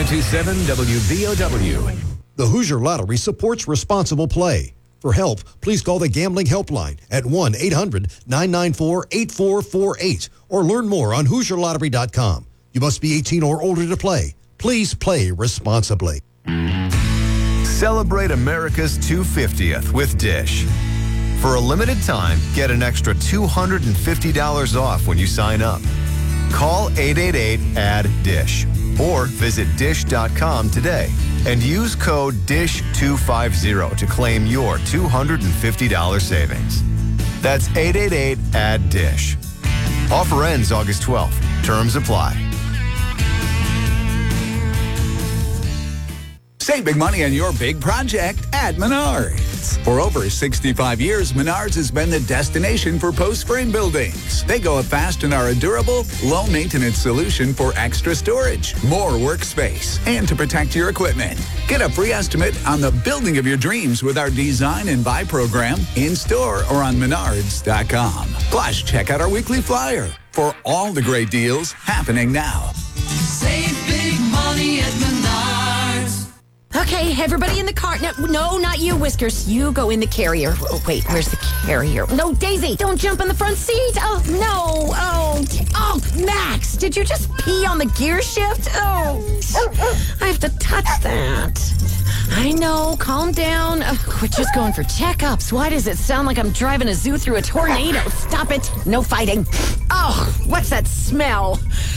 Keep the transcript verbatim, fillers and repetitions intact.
two seven W V O W. The Hoosier Lottery supports responsible play. For help, please call the Gambling Helpline at one eight hundred nine nine four eight four four eight or learn more on Hoosier Lottery dot com. You must be eighteen or older to play. Please play responsibly. Celebrate America's two hundred fiftieth with Dish. For a limited time, get an extra two hundred fifty dollars off when you sign up. Call eight eight eight A D D D I S H or visit dish dot com today and use code D I S H two fifty to claim your two hundred fifty dollars savings. That's eight eight eight A D D D I S H. Offer ends August twelfth. Terms apply. Save big money on your big project at Menards. For over sixty-five years, Menards has been the destination for post-frame buildings. They go up fast and are a durable, low-maintenance solution for extra storage, more workspace, and to protect your equipment. Get a free estimate on the building of your dreams with our Design and Buy program in-store or on menards dot com. Plus, check out our weekly flyer for all the great deals happening now. Save big money at Menards. Okay, everybody in the car. No, no, not you, Whiskers. You go in the carrier. Oh, wait, where's the carrier? No, Daisy, don't jump in the front seat. Oh, no. Oh, oh, Max, did you just pee on the gear shift? Oh, I have to touch that. I know, calm down. Oh, we're just going for checkups. Why does it sound like I'm driving a zoo through a tornado? Stop it. No fighting. Oh, what's that smell?